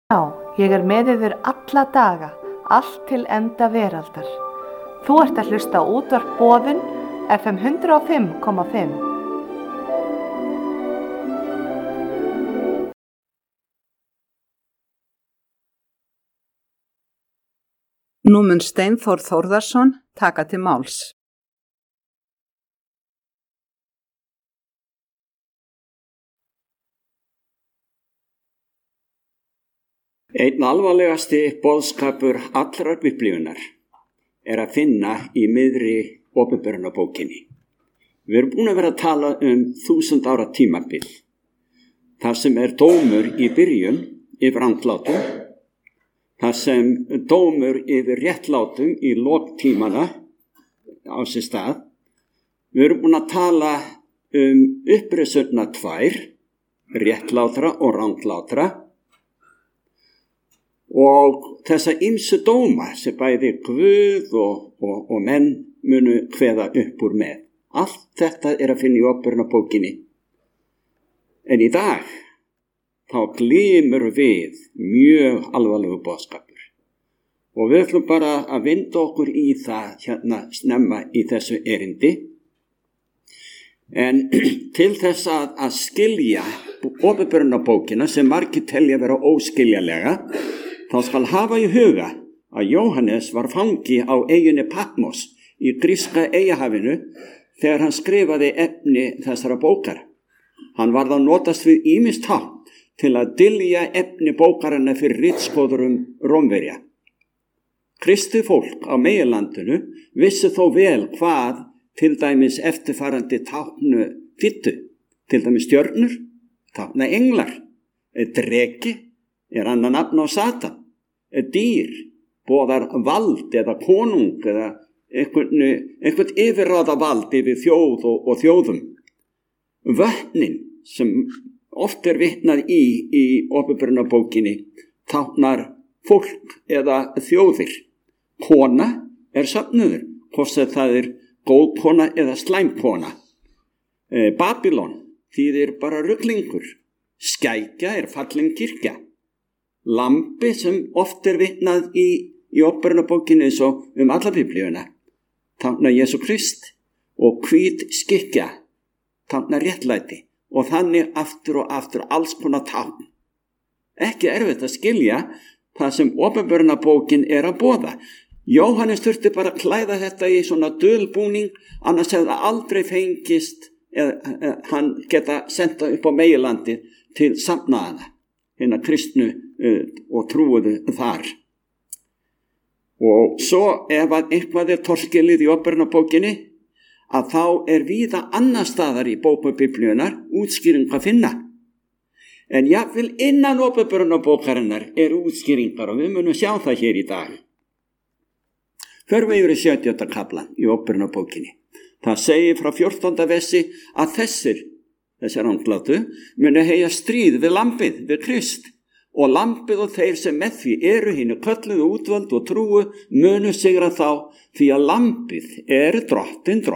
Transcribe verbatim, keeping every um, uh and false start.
Já, ég er með yður alla daga, allt til enda veraldar. Þú ert að hlusta á útvarp Boðun, F M hundrað og fimm komma fimm. Nú mun Steinþór Þórðarson taka til máls. Einn alvarlegasti boðskapur allrar biblíunnar er að finna í miðri opinberunarbókinni. Við erum búin að vera að tala um þúsund ára tímabil. Það sem er dómur í byrjun yfir andlátum, það sem dómur yfir réttlátum í lok tímana á sér stað. Við erum búin að tala um uppreisuna tvær, réttlátra og ranglátra, og þessa ýmsu dóma sem bæði Guð og, og, og menn munu kveða upp úr með. Allt þetta er að finna í opinberunarbókinni. En í dag þá glymur við mjög alvarlegu boðskapur. Og við ætlum bara að vinda okkur í það hérna snemma í þessu erindi. En til þess að, að skilja opinberunarbókina sem margir telja vera óskiljanlega, þá skal hafa í huga að Jóhannes var fangi á eyjunni Patmos í gríska eyjahafinu þegar hann skrifaði efni þessara bókar. Hann varð að notast við ýmist hátt til að dylja efni bókarinnar fyrir ritskoðurum Rómverja. Kristið fólk á meginlandinu vissi þó vel hvað til dæmis eftirfarandi táknu þýddu. Til dæmis stjörnur, tákna englar, dreki er annað nafn á Satan. Dýr boðar vald eða konung eða einhvern, einhvern yfirráða vald yfir þjóð og, og þjóðum. Vötnin sem oft er vitnað í í opinberunarbókinni táknar fólk eða þjóðir. Kona er söfnuður, hvort sem það er góð kona eða slæm kona. E, Babylon þýðir bara ruglingur. Skækja er fallin kirkja. Lampi sem oft er vitnað í, í opinberunarbókinni eins og um alla biblíuna táknar Jesú Krist, og hvít skikkja táknar réttlæti, og þannig aftur og aftur alls konar tákn. Ekki erfitt að skilja það sem opinberunarbókin er að boða. Jóhannes þurfti bara að klæða þetta í svona dulbúning, annars hefði það aldrei fengist eða, eða hann geta senda upp á meginlandið til safnaðana, hérna kristnu uh, og trúuðu þar. Og svo ef að eitthvað er torskilið í opinberunarbókinni, að þá er víða annar staðar í bókum biblíunar útskýring að finna. En jafnvel innan opinberunarbókarinnar er útskýringar, og við munum sjá það hér í dag. Förum við yfir í sjötjánda kaflan í opinberunarbókinni. Það segir frá fjórtánda versi að þessir Þessar ranglátu munu heyja stríð við lambið, við Krist, og lambið og þeir sem með því eru hinu kölluðu útvöld og trúu munu sigra þá, því að lambið er drottinn drottinn.